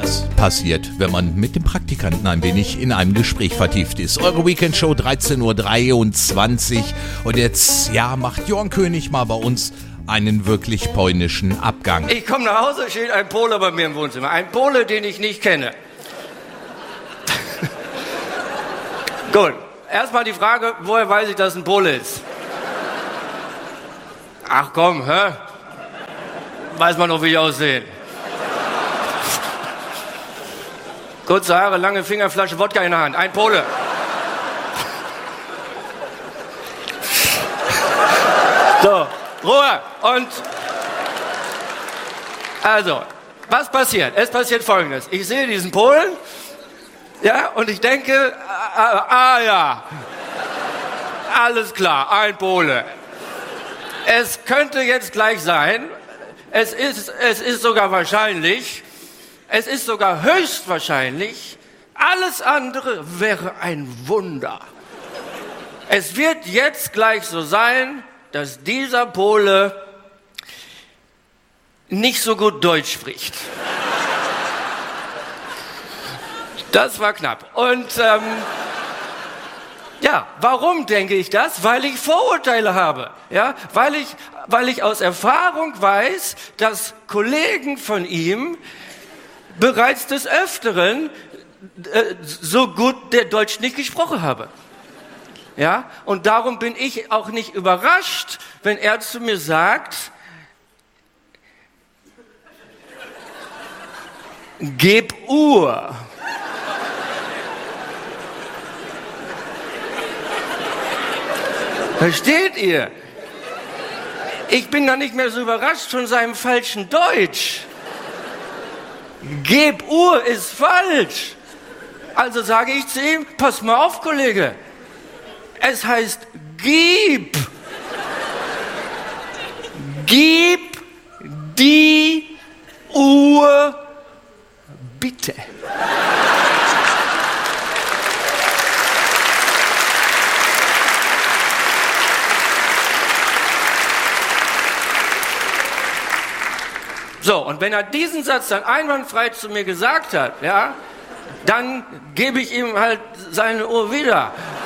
was passiert, wenn man mit dem Praktikanten ein wenig in einem Gespräch vertieft ist. Eure Weekendshow 13:23 Uhr. Und jetzt, macht Jörn König mal bei uns einen wirklich polnischen Abgang. Ich komme nach Hause, steht ein Pole bei mir im Wohnzimmer. Ein Pole, den ich nicht kenne. Gut, erstmal die Frage, woher weiß ich, dass ein Pole ist? Ach komm, weiß man noch, wie ich aussehe. Kurze Haare, lange Finger, Flasche Wodka in der Hand. Ein Pole. So, Ruhe. Und also, was passiert? Es passiert Folgendes. Ich sehe diesen Polen, und ich denke, ja, alles klar, ein Pole. Es könnte jetzt gleich sein, es ist sogar wahrscheinlich, es ist sogar höchstwahrscheinlich, alles andere wäre ein Wunder. Es wird jetzt gleich so sein, dass dieser Pole nicht so gut Deutsch spricht. Das war knapp. Und warum denke ich das? Weil ich Vorurteile habe. Ja? Weil ich aus Erfahrung weiß, dass Kollegen von ihm bereits des Öfteren so gut der Deutsch nicht gesprochen haben. Ja? Und darum bin ich auch nicht überrascht, wenn er zu mir sagt, gib Uhr. Versteht ihr? Ich bin da nicht mehr so überrascht von seinem falschen Deutsch. Geb Uhr ist falsch. Also sage ich zu ihm, pass mal auf, Kollege. Es heißt gib. Gib die Uhr bitte. So, und wenn er diesen Satz dann einwandfrei zu mir gesagt hat, dann gebe ich ihm halt seine Uhr wieder.